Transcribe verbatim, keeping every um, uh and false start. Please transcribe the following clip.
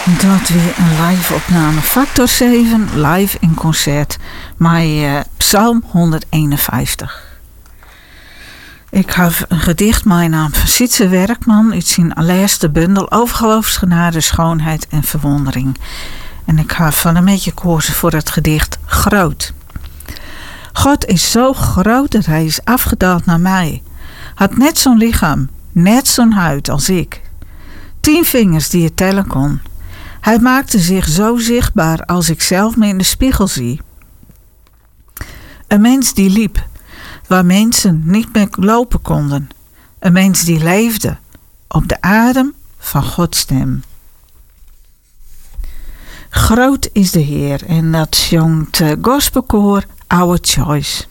Dat weer een live opname. Factor zeven live in concert. Maar uh, Psalm honderdeenenvijftig. Ik heb een gedicht mijn naam van Sietse Werkman uit zijn allereerste bundel Overgeloofsgenade, schoonheid en verwondering. En ik ga van een beetje kozen voor het gedicht Groot. God is zo groot dat hij is afgedaald naar mij. Had net zo'n lichaam, net zo'n huid als ik. Tien vingers die je tellen kon. Hij maakte zich zo zichtbaar als ik zelf me in de spiegel zie. Een mens die liep, waar mensen niet meer lopen konden. Een mens die leefde, op de adem van Gods stem. Groot is de Heer en dat zongt uh, gospelkoor Our Choice.